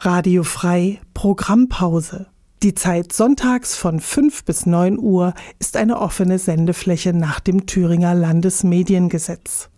Radio Frei Programmpause. Die Zeit sonntags von 5 bis 9 Uhr ist eine offene Sendefläche nach dem Thüringer Landesmediengesetz.